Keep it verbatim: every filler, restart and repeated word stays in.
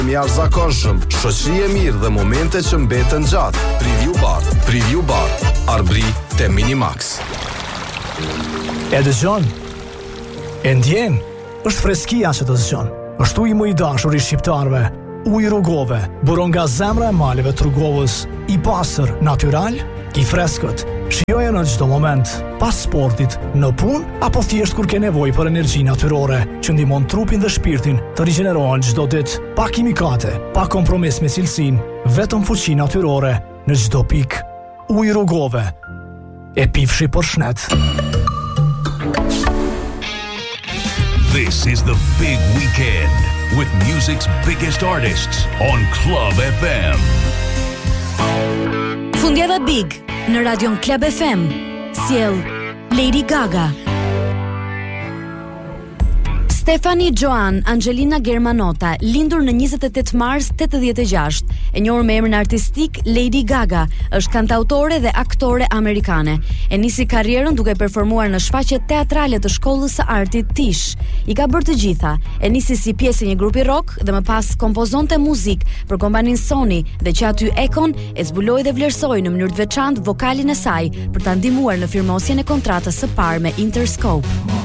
Mjaftëzakonshëm, shoqëri e mirë dhe momente që mbeten gjatë. Preview Bar, Preview Bar, Arbri te Minimax. E dëgjon? E ndjen? Është freskia që të zgjon. Është uji më i dashur i shqiptarëve. Uji Rrugove, buron nga zemra e maleve të Rrugovës, i pastër, natyral, i freskët. Shijoje në çdo moment, pas sportit, në punë apo thjesht kur ke nevojë për energji natyrore, që ndihmon trupin dhe shpirtin të rigjenerohen çdo ditë, pa kimikate, pa kompromis me cilësinë, vetëm fuqi natyrore në çdo pikë. Uji Rrugove. E pifshi për shnet. This is the big weekend with music's biggest artists on Club F M. Fundjava Big në Radion Club F M. Sjell Lady Gaga, Stefani Joan Angelina Germanota, lindur në njëzet e tetë mars tetëdhjetë e gjashtë, e njohur me emrin artistik Lady Gaga, është kantautore dhe aktore amerikane. E nisi karrierën duke performuar në shfaqjet teatrale të shkollës së artit Tisch. I ka bërë të gjitha. E nisi si pjesë e një grupi rock dhe më pas kompozonte muzikë për kompanin Sony dhe që aty Akon e zbuloi dhe vlerësoi në mënyrë të veçantë vokalin e saj për ta ndihmuar në firmosjen e kontratës së parë me Interscope.